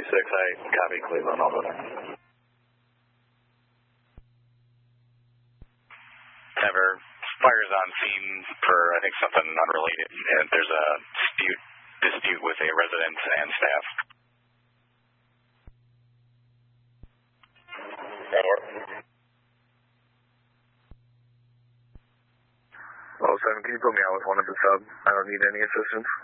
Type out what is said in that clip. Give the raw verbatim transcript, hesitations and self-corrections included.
three six, I copy Cleveland, over there. Ever fires on scene for, I think, something unrelated, and there's a dispute, dispute with a resident and staff. Over. oh seven, can you put me out with one of the sub? I don't need any assistance.